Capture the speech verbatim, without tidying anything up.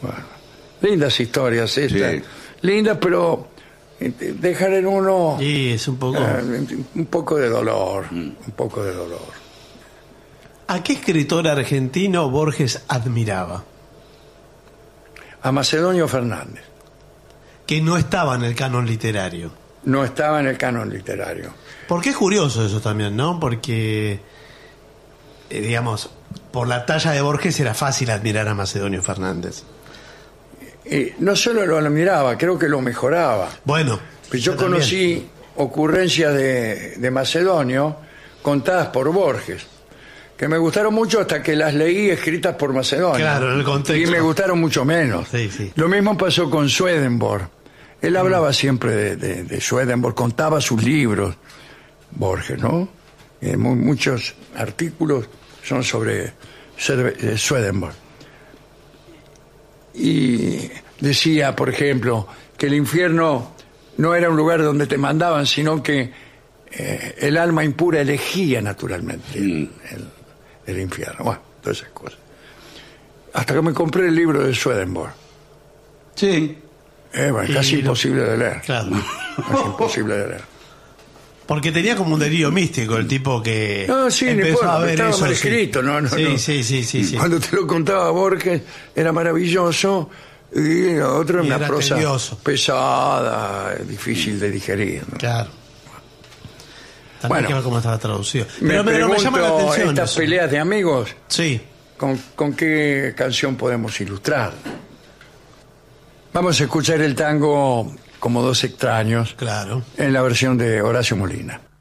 Bueno, lindas historias estas. Sí. Lindas, pero eh, dejan en uno Sí, es un poco... eh, un poco de dolor. Un poco de dolor. ¿A qué escritor argentino Borges admiraba? A Macedonio Fernández. Que no estaba en el canon literario. No estaba en el canon literario. Porque es curioso eso también, ¿no? Porque, eh, digamos, por la talla de Borges era fácil admirar a Macedonio Fernández. Y no solo lo admiraba, creo que lo mejoraba. Bueno, Pues yo yo también. conocí ocurrencias de, de Macedonio contadas por Borges, que me gustaron mucho hasta que las leí escritas por Macedonio. Claro, en el contexto. Y me gustaron mucho menos. Sí, sí. Lo mismo pasó con Swedenborg. Él hablaba siempre de, de, de Swedenborg, contaba sus libros, Borges, ¿no? Eh, mu- muchos artículos son sobre Swer- eh, Swedenborg. Y decía, por ejemplo, que el infierno no era un lugar donde te mandaban, sino que eh, el alma impura elegía naturalmente el, el- el infierno. Bueno, todas esas cosas. Hasta que me compré el libro de Swedenborg. Sí. Eh, bueno, Y casi lo- imposible de leer. Claro. Casi imposible de leer. Porque tenía como un delirio místico el tipo que No, sí, ni empezó puedo, a ver estaba eso. mal sí. escrito, no, no, sí, no. sí, sí, sí, sí. Cuando te lo contaba Borges era maravilloso y lo otro era Y una era prosa tedioso. pesada, difícil de digerir, ¿no? Claro. También Bueno. hay que ver cómo estaba traducido. Me Pero, pero me pregunto, llama la atención estas eso. peleas de amigos, Sí. ¿con, con qué canción podemos ilustrar? Vamos a escuchar el tango Como dos extraños Claro. en la versión de Horacio Molina.